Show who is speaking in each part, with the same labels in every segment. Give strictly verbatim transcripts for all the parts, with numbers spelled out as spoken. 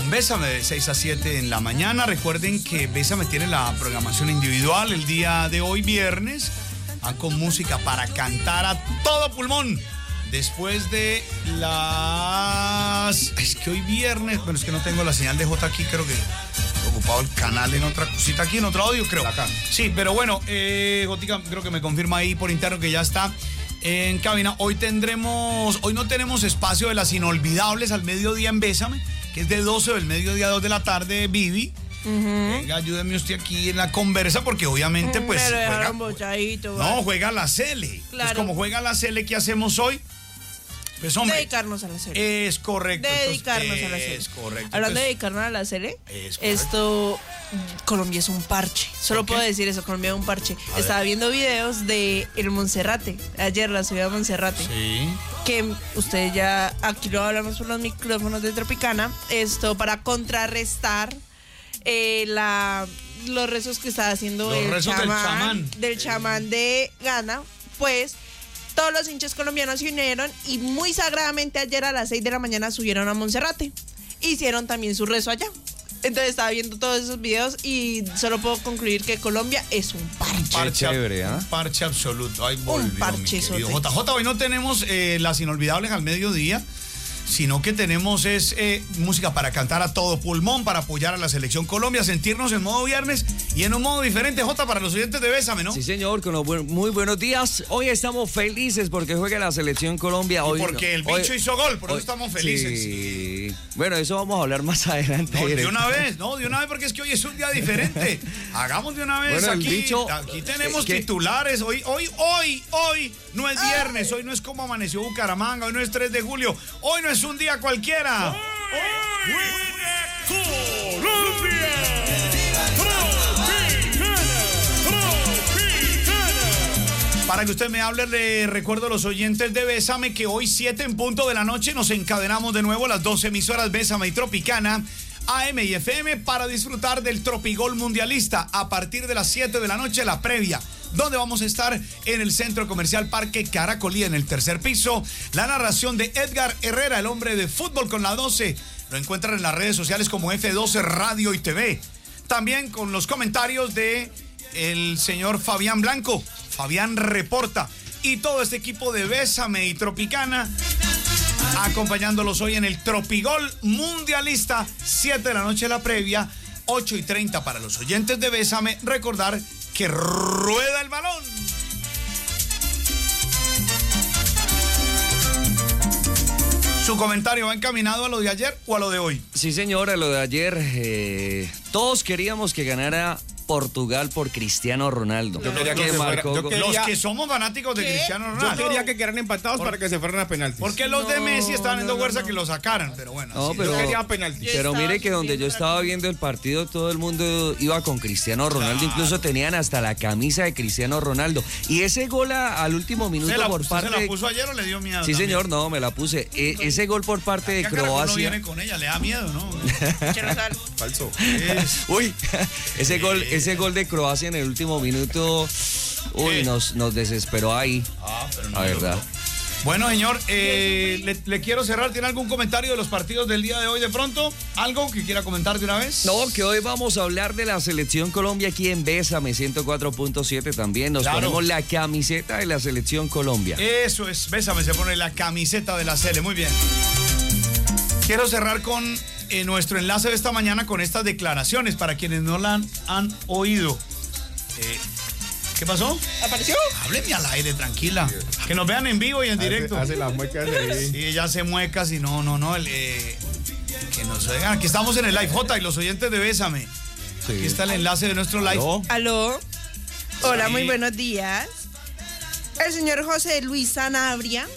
Speaker 1: con Bésame de seis a siete en la mañana. Recuerden que Bésame tiene la programación individual el día de hoy, viernes. Van con música para cantar a todo pulmón. Después de las... Es que hoy viernes... Bueno, es que no tengo la señal de J aquí, creo que he ocupado el canal en otra cosita aquí, en otro audio, creo. Acá. Sí, pero bueno, eh, Jotica creo que me confirma ahí por interno que ya está en cabina. Hoy tendremos... Hoy no tenemos espacio de las inolvidables al mediodía en Bésame, que es de doce del mediodía a dos de la tarde, Vivi. Uh-huh. Venga, ayúdeme usted aquí en la conversa, porque obviamente pues
Speaker 2: juega,
Speaker 1: no, juega la Cele. Claro. Es como juega la Cele, ¿qué hacemos hoy? Pues hombre,
Speaker 2: dedicarnos a la Cele.
Speaker 1: Es correcto.
Speaker 2: Dedicarnos
Speaker 1: entonces,
Speaker 2: a la Cele.
Speaker 1: Es correcto.
Speaker 2: Hablando
Speaker 1: entonces,
Speaker 2: de dedicarnos a la Cele, esto, Colombia es un parche. Solo puedo decir eso, Colombia es un parche. A Estaba ver. viendo videos de el Monserrate, ayer la ciudad de Monserrate.
Speaker 1: Sí.
Speaker 2: Que ustedes ya, aquí lo hablamos por los micrófonos de Tropicana, esto para contrarrestar eh, la, los rezos que está haciendo
Speaker 1: los
Speaker 2: el
Speaker 1: rezos
Speaker 2: chamán,
Speaker 1: del chamán.
Speaker 2: Del chamán de Ghana, pues... Todos los hinchas colombianos se unieron y muy sagradamente ayer a las seis de la mañana subieron a Monserrate. Hicieron también su rezo allá. Entonces estaba viendo todos esos videos y solo puedo concluir que Colombia es un parche.
Speaker 1: Un parche,
Speaker 3: chévere, ¿eh?
Speaker 1: Un parche absoluto. Ay, volvió,
Speaker 2: un parche.
Speaker 1: J J, hoy no tenemos eh, las inolvidables al mediodía, sino que tenemos es eh, música para cantar a todo pulmón, para apoyar a la selección Colombia, sentirnos en modo viernes y en un modo diferente, Jota, para los oyentes de Bésame, ¿no?
Speaker 3: Sí, señor, con los bu- muy buenos días. Hoy estamos felices porque juega la selección Colombia. Hoy
Speaker 1: y porque el bicho hoy, hizo gol, por hoy, eso estamos felices.
Speaker 3: Sí. Bueno, eso vamos a hablar más adelante.
Speaker 1: No, de una vez, no, de una vez, porque es que hoy es un día diferente. Hagamos de una vez. Bueno, aquí, bicho, aquí tenemos que... titulares. Hoy, hoy, hoy, hoy no es viernes, hoy no es como amaneció Bucaramanga, hoy no es tres de julio, hoy no es un día cualquiera.
Speaker 4: Hoy juega Colombia.
Speaker 1: Para que usted me hable, le recuerdo a los oyentes de Bésame que hoy siete en punto de la noche nos encadenamos de nuevo las dos emisoras Bésame y Tropicana, A M y F M, para disfrutar del Tropigol Mundialista a partir de las siete de la noche, la previa, donde vamos a estar en el Centro Comercial Parque Caracolí, en el tercer piso. La narración de Edgar Herrera, el hombre de fútbol con la doce. Lo encuentran en las redes sociales como F doce Radio y T V. También con los comentarios de el señor Fabián Blanco. Fabián reporta. Y todo este equipo de Bésame y Tropicana, acompañándolos hoy en el Tropigol Mundialista, siete de la noche la previa, ocho y treinta para los oyentes de Bésame. Recordar que rueda el balón. ¿Su comentario va encaminado a lo de ayer o a lo de hoy?
Speaker 3: Sí, señor, a lo de ayer. Eh, todos queríamos que ganara Portugal por Cristiano Ronaldo.
Speaker 5: Yo quería que, que fuera, yo quería,
Speaker 1: los que somos fanáticos de ¿qué? Cristiano Ronaldo.
Speaker 5: Yo quería que quedaran empatados por, para que se fueran a penaltis.
Speaker 1: Porque los no, de Messi estaban dando no, fuerza no. que lo sacaran, pero bueno.
Speaker 3: No,
Speaker 1: sí,
Speaker 3: pero,
Speaker 1: yo
Speaker 5: quería penaltis.
Speaker 3: Pero mire que donde yo estaba viendo el partido, todo el mundo iba con Cristiano Ronaldo. Claro. Incluso tenían hasta la camisa de Cristiano Ronaldo. Y ese gol a, al último minuto
Speaker 1: la,
Speaker 3: por parte...
Speaker 1: ¿Se la puso ayer o le dio miedo?
Speaker 3: Sí,
Speaker 1: también?
Speaker 3: señor, no, me la puse. E, ese gol por parte de Croacia...
Speaker 1: No viene con ella, le da miedo, ¿no?
Speaker 5: Falso.
Speaker 3: Uy, ese gol, ese gol de Croacia en el último minuto, uy, nos, nos desesperó ahí.
Speaker 1: Ah, pero no.
Speaker 3: La verdad.
Speaker 1: Bueno, señor, eh, le, le quiero cerrar. ¿Tiene algún comentario de los partidos del día de hoy de pronto? ¿Algo que quiera comentar de una vez?
Speaker 3: No, que hoy vamos a hablar de la selección Colombia aquí en Bésame ciento cuatro punto siete también. Nos claro. ponemos la camiseta de la selección Colombia.
Speaker 1: Eso es, Bésame se pone la camiseta de la Sele. Muy bien. Quiero cerrar con eh, nuestro enlace de esta mañana con estas declaraciones para quienes no la han, han oído. Eh, ¿Qué pasó?
Speaker 2: ¿Apareció?
Speaker 1: Hábleme al aire, tranquila. Que nos vean en vivo y en directo.
Speaker 5: Hace, hace las muecas de...
Speaker 1: Sí, ella hace muecas y no, no, no. El, eh, que nos oigan. Aquí estamos en el live, J, y los oyentes de Bésame. Sí. Aquí está el enlace de nuestro live.
Speaker 2: ¿Aló? ¿Aló? Hola,
Speaker 1: sí.
Speaker 2: Muy buenos días. El señor José Luis Sanabria.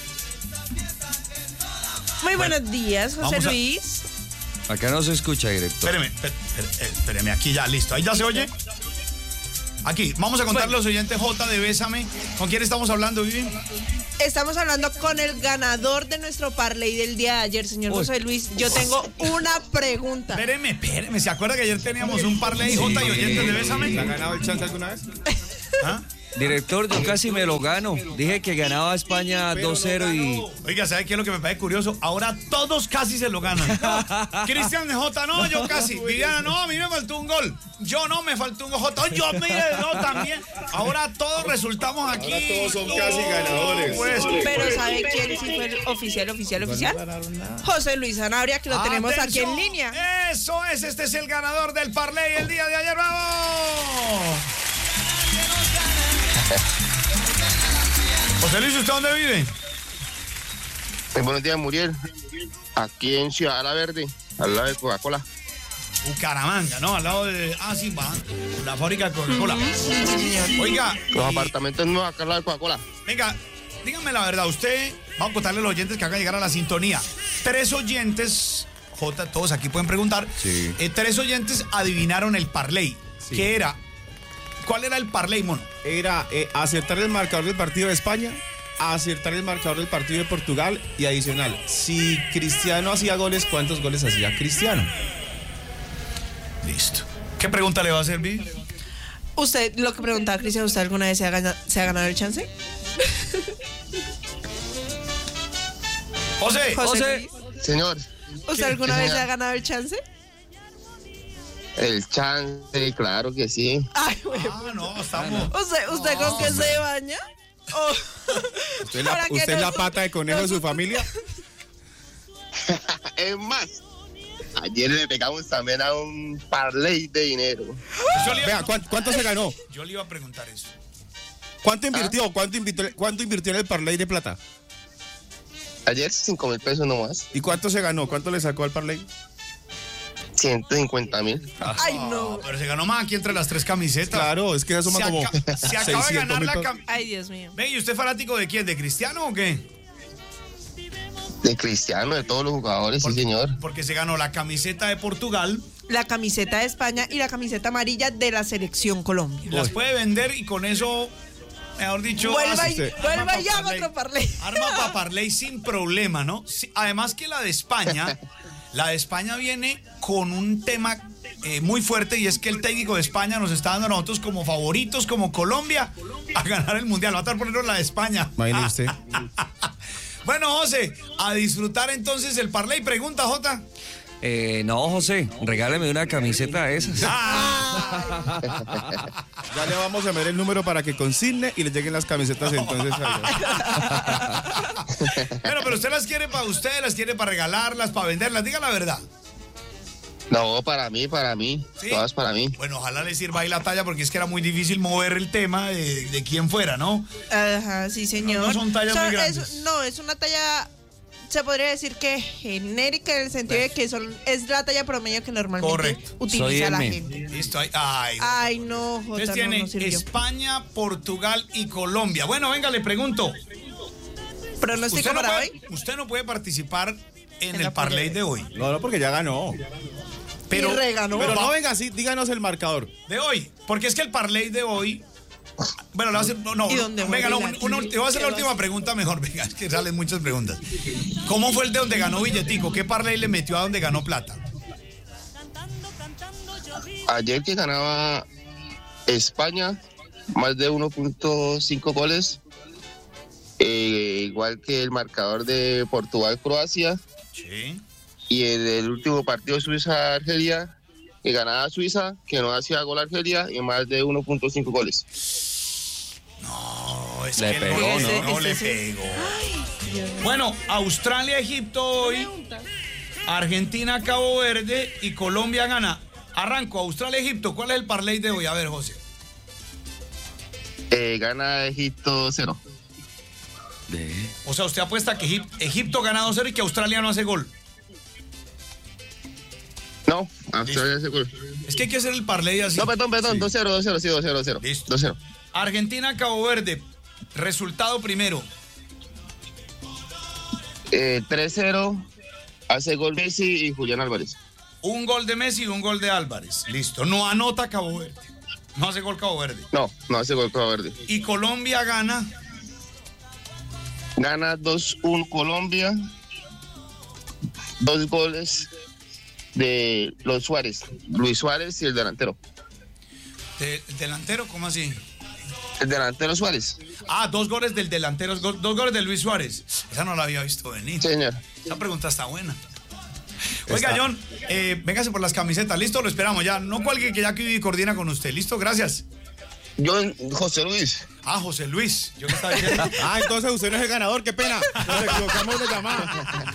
Speaker 2: Muy bueno, buenos días, José Luis.
Speaker 3: A... Acá no se escucha, director.
Speaker 1: Espéreme, espéreme, espéreme, aquí ya, listo. ¿Ahí ya se oye? Aquí, vamos a contarle a los oyentes J de Bésame. ¿Con quién estamos hablando, Vivi?
Speaker 2: Estamos hablando con el ganador de nuestro parlay del día de ayer, señor Uy. José Luis. Yo tengo una pregunta.
Speaker 1: Espéreme, espéreme. ¿Se acuerda que ayer teníamos un parlay J sí. y oyentes de Bésame?
Speaker 5: ¿Ha ganado el chance alguna vez?
Speaker 1: ¿Ah?
Speaker 3: Director, yo casi me lo gano. Dije que ganaba España dos cero y...
Speaker 1: Oiga, ¿sabe qué es lo que me parece curioso? Ahora todos casi se lo ganan. Cristian de J, no, yo casi. Viviana, no, a mí me faltó un gol. Yo no, me faltó un J. Yo, mire, no, también. Ahora todos resultamos aquí.
Speaker 5: Ahora todos son casi ganadores.
Speaker 1: Pues,
Speaker 2: Pero ¿sabe quién sí fue el oficial, oficial, oficial? José Luis Sanabria, que lo tenemos aquí en línea.
Speaker 1: Eso es, este es el ganador del parlay el día de ayer. ¡Vamos! José Luis, ¿usted dónde vive?
Speaker 4: Eh, buenos días, Muriel. Aquí en Ciudad La Verde, al lado de Coca-Cola.
Speaker 1: Bucaramanga, ¿no? Al lado de... Ah, sí, va. La fábrica de Coca-Cola. Oiga.
Speaker 4: Los
Speaker 1: y...
Speaker 4: apartamentos nuevos acá al lado de Coca-Cola.
Speaker 1: Venga, dígame la verdad. Usted, vamos a contarle a los oyentes que hagan llegar a la sintonía. Tres oyentes, J, todos aquí pueden preguntar.
Speaker 3: Sí.
Speaker 1: Eh, tres oyentes adivinaron el parlay.
Speaker 5: Sí.
Speaker 1: ¿Qué era? ¿Cuál era el parlay, mono?
Speaker 5: Era eh, acertar el marcador del partido de España, acertar el marcador del partido de Portugal y adicional, si Cristiano hacía goles, ¿cuántos goles hacía Cristiano?
Speaker 1: Listo. ¿Qué pregunta le va a hacer, Vivi?
Speaker 2: Usted, lo que preguntaba Cristian, ¿usted alguna vez se ha, ganado, se ha ganado el chance?
Speaker 1: José,
Speaker 3: José.
Speaker 4: Señor.
Speaker 2: ¿Usted alguna
Speaker 4: ¿Qué
Speaker 2: vez se
Speaker 4: señal?
Speaker 2: ha ganado el chance?
Speaker 4: El chance, claro que sí.
Speaker 2: Ay, güey.
Speaker 1: Ah, no, estamos...
Speaker 2: ¿Usted, usted con qué se baña? Oh.
Speaker 5: ¿Usted es la,
Speaker 2: Ahora que
Speaker 5: usted es
Speaker 2: no-
Speaker 5: la pata de conejo de su familia?
Speaker 4: Es más, ayer le pegamos también a un parlay de dinero.
Speaker 1: Yo le iba-
Speaker 5: Vea, ¿cuánto, cuánto se ganó?
Speaker 1: Yo le iba a preguntar eso.
Speaker 5: ¿Cuánto invirtió? ¿Cuánto invirtió, cuánto invirtió en el parlay de plata?
Speaker 4: Ayer cinco mil pesos nomás.
Speaker 5: ¿Y cuánto se ganó? ¿Cuánto le sacó al parlay?
Speaker 4: ciento cincuenta mil.
Speaker 2: Ay, no.
Speaker 1: Pero se ganó más aquí entre las tres camisetas.
Speaker 5: Claro, es que eso suma
Speaker 1: Se,
Speaker 5: como
Speaker 1: aca- se acaba de
Speaker 5: seiscientos
Speaker 1: ganar
Speaker 5: mil
Speaker 1: la
Speaker 5: pesos.
Speaker 1: camiseta.
Speaker 2: Ay, Dios mío.
Speaker 1: Ve, ¿y usted es fanático de quién? ¿De Cristiano o qué?
Speaker 4: De Cristiano, de todos los jugadores, sí, señor.
Speaker 1: Porque se ganó la camiseta de Portugal,
Speaker 2: La camiseta de España y la camiseta amarilla de la selección Colombia.
Speaker 1: las puede vender y con eso, mejor dicho,
Speaker 2: Vuelva
Speaker 1: hace
Speaker 2: y,
Speaker 1: usted-
Speaker 2: vuelva
Speaker 1: arma
Speaker 2: y
Speaker 1: pa'
Speaker 2: haga
Speaker 1: parlay.
Speaker 2: otro parlay.
Speaker 1: Arma para parlay sin problema, ¿no? Sí, además que la de España, la de España viene con un tema eh, muy fuerte y es que el técnico de España nos está dando a nosotros como favoritos, como Colombia, a ganar el Mundial. Va a estar poniendo la de España.
Speaker 5: Imagine usted.
Speaker 1: Bueno, José, a disfrutar entonces el parlay. Pregunta, Jota.
Speaker 3: Eh, no, José, regáleme una camiseta de esas.
Speaker 1: Ah,
Speaker 5: Ya le vamos a ver el número para que consigne y le lleguen las camisetas entonces allá.
Speaker 1: bueno, pero usted las quiere para usted, las quiere para regalarlas, para venderlas. Diga la verdad.
Speaker 4: No, para mí, para mí.
Speaker 1: ¿Sí?
Speaker 4: Todas para mí.
Speaker 1: Bueno, ojalá le sirva ahí la talla porque es que era muy difícil mover el tema de, de quién fuera, ¿no?
Speaker 2: Ajá, sí, señor.
Speaker 1: No son tallas muy
Speaker 2: es-
Speaker 1: grandes.
Speaker 2: no, es una talla, se podría decir que genérica en el sentido de que son, es la talla promedio que normalmente
Speaker 1: Correcto.
Speaker 2: utiliza
Speaker 3: Soy
Speaker 2: la
Speaker 3: M.
Speaker 2: gente.
Speaker 1: Listo, ahí. Ay.
Speaker 2: Ay, no, Jota,
Speaker 1: Entonces
Speaker 2: no,
Speaker 1: tiene
Speaker 2: no sirvió.
Speaker 1: España, Portugal y Colombia. Bueno, venga, le pregunto.
Speaker 2: ¿Pronóstico
Speaker 1: Usted no,
Speaker 2: para
Speaker 1: puede,
Speaker 2: hoy?
Speaker 1: usted no puede participar en,
Speaker 2: En
Speaker 1: el
Speaker 2: la
Speaker 1: parlay
Speaker 2: pollera.
Speaker 1: de hoy.
Speaker 5: No, no, porque ya ganó.
Speaker 1: Pero,
Speaker 2: Y reganó.
Speaker 5: Pero
Speaker 1: va-
Speaker 5: no venga así, díganos el marcador.
Speaker 1: de hoy. Porque es que el parlay de hoy. Bueno, le voy a hacer. No, no.
Speaker 2: ¿Y dónde
Speaker 1: venga, no,
Speaker 2: muere la-
Speaker 1: una- te voy a hacer la
Speaker 2: ¿Qué
Speaker 1: última
Speaker 2: vas?
Speaker 1: pregunta mejor. Venga, es que salen muchas preguntas. ¿Cómo fue el de donde ganó Billetico? ¿Qué parlay le metió a donde ganó plata?
Speaker 4: Ayer que ganaba España, más de uno punto cinco goles. eh, igual que el marcador de Portugal-Croacia.
Speaker 1: Sí.
Speaker 4: Y el, el último partido Suiza-Argelia, que ganaba Suiza, que no hacía gol Argelia, y más de uno punto cinco goles.
Speaker 1: No, es
Speaker 3: Le
Speaker 1: que
Speaker 3: pegó,
Speaker 1: no,
Speaker 2: ¿no?
Speaker 1: no le
Speaker 2: Ese-
Speaker 1: pegó. Bueno, Australia-Egipto hoy, Argentina-Cabo Verde y Colombia gana. Arranco, Australia-Egipto. ¿Cuál es el parlay de hoy? A ver, José.
Speaker 4: Eh, gana Egipto cero.
Speaker 1: O sea, usted apuesta que Egip- Egipto gana dos cero y que Australia no hace gol.
Speaker 4: No, Australia hace gol.
Speaker 1: Es que hay que hacer el parlay así.
Speaker 4: No, perdón, perdón, dos cero, dos cero, sí, dos cero, dos cero.
Speaker 1: Listo.
Speaker 4: dos cero.
Speaker 1: Argentina-Cabo Verde. Resultado primero.
Speaker 4: Eh, tres cero, hace gol Messi y Julián Álvarez.
Speaker 1: Un gol de Messi y un gol de Álvarez. Listo. No anota Cabo Verde. No hace gol Cabo Verde.
Speaker 4: No, no hace gol Cabo Verde.
Speaker 1: Y Colombia gana.
Speaker 4: Gana dos uno Colombia. Dos goles de los Suárez. Luis Suárez y el delantero.
Speaker 1: De- delantero, ¿cómo así?
Speaker 4: El delantero Suárez.
Speaker 1: Ah, dos goles del delantero, go- dos goles de Luis Suárez. Esa no la había visto venir.
Speaker 4: Sí, señor.
Speaker 1: Esa pregunta está buena. Oiga,
Speaker 5: Está.
Speaker 1: John, eh, véngase por las camisetas. ¿Listo? Lo esperamos ya. No cuelgue que ya que coordina con usted. ¿Listo? Gracias.
Speaker 4: Yo, José Luis.
Speaker 1: Ah, José Luis. Yo que estaba diciendo.
Speaker 5: Ah, entonces usted no es el ganador, qué pena. Nos equivocamos de llamada.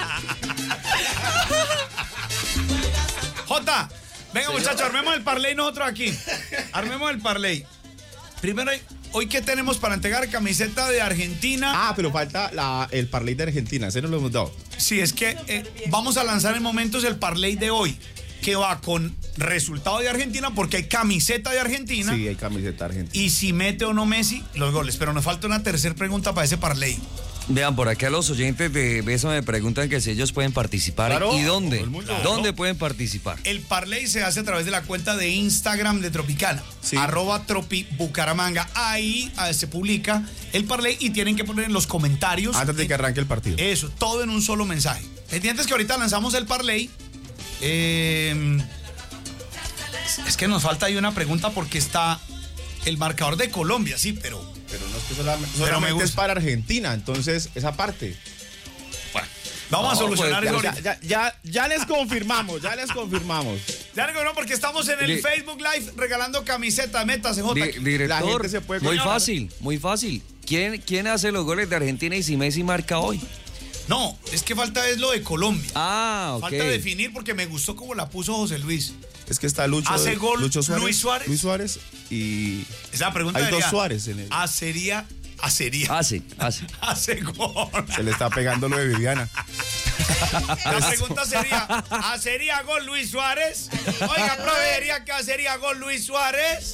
Speaker 1: Jota, venga muchachos, armemos el parlay nosotros aquí. Armemos el parlay. Primero, hoy que tenemos para entregar camiseta de Argentina.
Speaker 5: Ah, pero falta la, el parlay de Argentina, ese no lo hemos dado.
Speaker 1: Sí, es que eh, vamos a lanzar en momentos el parlay de hoy, que va con resultado de Argentina, porque hay camiseta de Argentina.
Speaker 5: Sí, hay camiseta argentina.
Speaker 1: Y si mete o no Messi, los goles. Pero nos falta una tercera pregunta para ese parlay.
Speaker 3: Vean, por acá los oyentes de Besa me preguntan que si ellos pueden participar.
Speaker 5: Claro,
Speaker 3: ¿Y dónde?
Speaker 5: todo el mundo.
Speaker 3: ¿Dónde
Speaker 1: Claro.
Speaker 3: pueden participar?
Speaker 1: El parlay se hace a través de la cuenta de Instagram de Tropicana,
Speaker 5: Sí.
Speaker 1: arroba Tropi Bucaramanga. Ahí ah, se publica el parlay y tienen que poner en los comentarios.
Speaker 5: Antes de que arranque el partido.
Speaker 1: Eso, todo en un solo mensaje. Pendientes que ahorita lanzamos el parlay. Eh, es que nos falta ahí una pregunta porque está el marcador de Colombia, sí, pero
Speaker 5: Pero no es que solamente,
Speaker 1: Pero me
Speaker 5: solamente es
Speaker 1: gusta.
Speaker 5: para Argentina, entonces esa parte.
Speaker 1: bueno, vamos a
Speaker 3: No,
Speaker 1: solucionar
Speaker 3: pues,
Speaker 1: eso
Speaker 5: Ya,
Speaker 1: ahorita.
Speaker 5: ya, ya, ya les confirmamos, ya les confirmamos.
Speaker 1: Ya recuerdo porque estamos en el
Speaker 3: Di-
Speaker 1: Facebook Live regalando camisetas, métase, Jota.
Speaker 3: Di- director,
Speaker 5: La gente se puede
Speaker 3: muy
Speaker 5: coordinar.
Speaker 3: fácil, muy fácil. ¿Quién, ¿Quién hace los goles de Argentina y si Messi marca hoy?
Speaker 1: No, es que falta es lo de Colombia.
Speaker 3: Ah, ok.
Speaker 1: Falta definir porque me gustó como la puso José Luis.
Speaker 5: Es que está Lucho,
Speaker 1: ¿Hace gol
Speaker 5: Lucho Suárez,
Speaker 1: Luis Suárez?
Speaker 5: Luis Suárez y
Speaker 1: Esa pregunta
Speaker 5: hay dos
Speaker 1: sería,
Speaker 5: Suárez en el.
Speaker 1: Ah, sería, ah, sería.
Speaker 3: Hace, hace.
Speaker 1: Hace gol.
Speaker 5: Se le está pegando lo de Viviana.
Speaker 1: La pregunta sería, ¿ah, sería gol Luis Suárez? Oiga, proveería que sería gol Luis Suárez.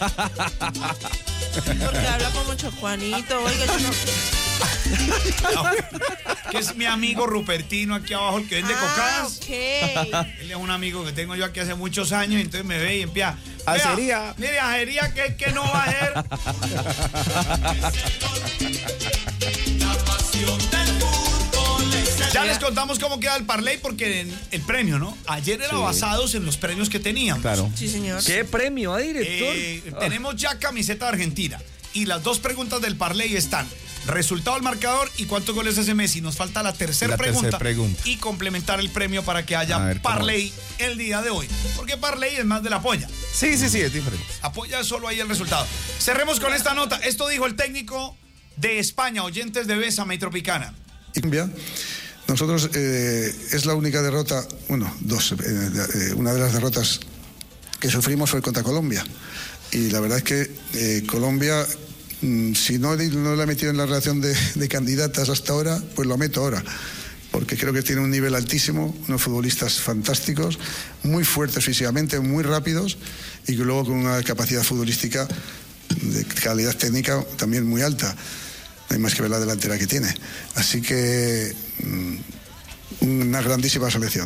Speaker 2: Porque habla como Chocuanito, oiga, yo no...
Speaker 1: Que es mi amigo Rupertino aquí abajo, el que vende
Speaker 2: Ah,
Speaker 1: cocadas.
Speaker 2: ok.
Speaker 1: Él es un amigo que tengo yo aquí hace muchos años, entonces me ve y empieza. "Vea,
Speaker 5: Acería.
Speaker 1: Mire, acería que, que no va a ser. Ya les contamos cómo queda el parlay porque en- el premio, ¿no? Ayer era
Speaker 5: Sí.
Speaker 1: basados en los premios que teníamos.
Speaker 5: Claro.
Speaker 2: Sí, señor.
Speaker 3: ¿Qué premio, ah, director?
Speaker 1: Eh,
Speaker 3: Ah.
Speaker 1: Tenemos ya camiseta de Argentina. Y las dos preguntas del parlay están: resultado del marcador y cuántos goles hace Messi. Nos falta la tercera
Speaker 5: La
Speaker 1: pregunta,
Speaker 5: tercera pregunta.
Speaker 1: y complementar el premio para que
Speaker 5: A
Speaker 1: haya
Speaker 5: ver, ¿cómo
Speaker 1: parlay el día de hoy. Porque parlay es más de la polla.
Speaker 5: Sí, sí, sí, es diferente.
Speaker 1: Apoya solo ahí el resultado. Cerremos con esta nota. Esto dijo el técnico de España, oyentes de Bésame y Tropicana.
Speaker 6: Colombia. Nosotros eh, es la única derrota, bueno, dos, eh, eh, una de las derrotas que sufrimos fue contra Colombia. Y la verdad es que eh, Colombia, mm, si no, no la he metido en la relación de, de candidatas hasta ahora, pues lo meto ahora. Porque creo que tiene un nivel altísimo, unos futbolistas fantásticos, muy fuertes físicamente, muy rápidos y que luego con una capacidad futbolística de calidad técnica también muy alta. No hay más que ver la delantera que tiene. Así que mm, una grandísima selección.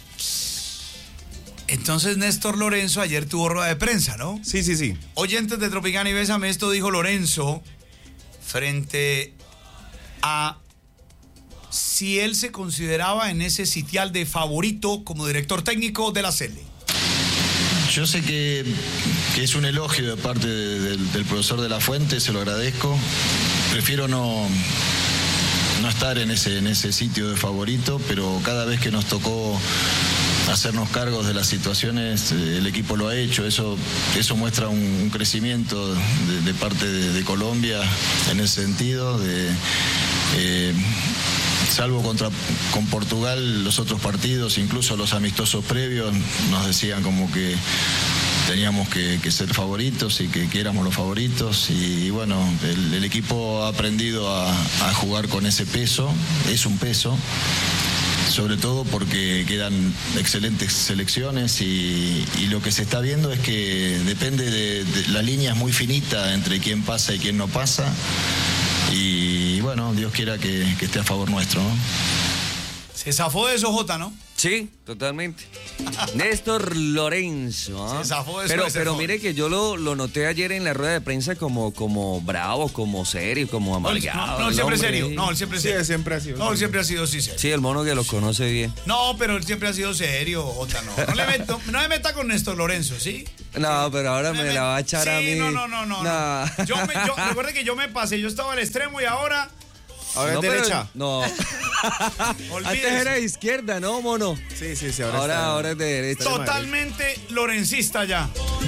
Speaker 1: Entonces Néstor Lorenzo ayer tuvo rueda de prensa, ¿no?
Speaker 5: Sí, sí, sí.
Speaker 1: Oyentes de Tropicana y Bésame, esto dijo Lorenzo frente a si él se consideraba en ese sitial de favorito como director técnico de la Sele.
Speaker 7: Yo sé que, que es un elogio de parte de- del, del profesor de la Fuente, se lo agradezco. Prefiero no, no estar en ese, en ese sitio de favorito, pero cada vez que nos tocó hacernos cargos de las situaciones, eh, el equipo lo ha hecho. Eso, eso muestra un, un crecimiento de, de parte de, de Colombia en ese sentido. De, eh, Salvo contra, con Portugal, los otros partidos, incluso los amistosos previos, nos decían como que teníamos que, que ser favoritos y que, que éramos los favoritos. Y, y bueno, el, el equipo ha aprendido a, a jugar con ese peso, es un peso, sobre todo porque quedan excelentes selecciones y, y lo que se está viendo es que depende de, de la línea es muy finita entre quién pasa y quién no pasa. Y bueno, Dios quiera que, que esté a favor nuestro, ¿no?
Speaker 1: Se zafó de eso, Jota, ¿no?
Speaker 3: Sí, totalmente. Néstor Lorenzo. ¿ah?
Speaker 1: Se zafó de eso
Speaker 3: Pero,
Speaker 1: de ser
Speaker 3: pero
Speaker 1: joven.
Speaker 3: mire que yo lo, lo noté ayer en la rueda de prensa como, como bravo, como serio, como
Speaker 1: No, él-
Speaker 3: amargado.
Speaker 1: no, no, él
Speaker 3: el
Speaker 1: siempre es
Speaker 3: hombre.
Speaker 1: serio. No, él siempre es
Speaker 5: Sí,
Speaker 1: serio.
Speaker 5: siempre ha sido.
Speaker 1: No, él siempre ha sido sí serio.
Speaker 3: Sí, el mono que lo conoce bien.
Speaker 1: No, pero él siempre ha sido serio, Jota, no. No le meto, no me meta con Néstor Lorenzo, ¿sí?
Speaker 3: No, pero ahora me,
Speaker 1: Me-
Speaker 3: la va a echar
Speaker 1: sí,
Speaker 3: a mí.
Speaker 1: no, no, no, no.
Speaker 3: Nah.
Speaker 1: no. Yo me, yo, recuerde que yo me pasé, yo estaba al extremo y ahora...
Speaker 5: Ahora
Speaker 3: No,
Speaker 5: es
Speaker 3: pero-
Speaker 5: derecha.
Speaker 3: No. Antes
Speaker 1: Olvídese.
Speaker 3: era de izquierda, ¿no, mono?
Speaker 5: Sí, sí, sí. Ahora,
Speaker 3: Ahora,
Speaker 5: está-
Speaker 3: ahora es de derecha.
Speaker 1: Totalmente lorencista ya.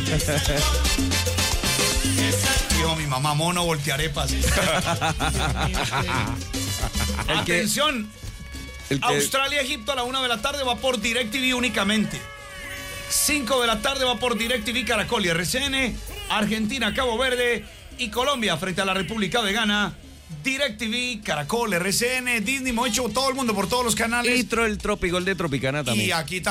Speaker 1: Dijo mi mamá, mono, voltearepas.
Speaker 3: El que-
Speaker 1: Atención,
Speaker 3: el que-
Speaker 1: Australia-Egipto a la una de la tarde va por DirecTV únicamente. cinco de la tarde va por DirecTV Caracol y R C N. Argentina, Cabo Verde y Colombia frente a la República de Ghana. DirecTV, Caracol, R C N, Disney, Mocho, todo el mundo por todos los canales.
Speaker 3: Y tro- el Tropigol de Tropicana también.
Speaker 1: Y aquí también.